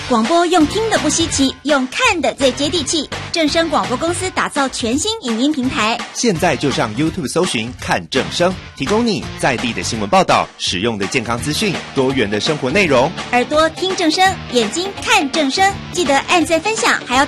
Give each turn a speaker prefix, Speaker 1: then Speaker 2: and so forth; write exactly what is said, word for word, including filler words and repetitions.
Speaker 1: 广播用听的不稀奇，用看的最接地气。正声广播公司打造全新影音平台，
Speaker 2: 现在就上 YouTube 搜寻看正声，提供你在地的新闻报道、实用的健康资讯、多元的生活内容。
Speaker 1: 耳朵听正声，眼睛看正声，记得按赞分享，还要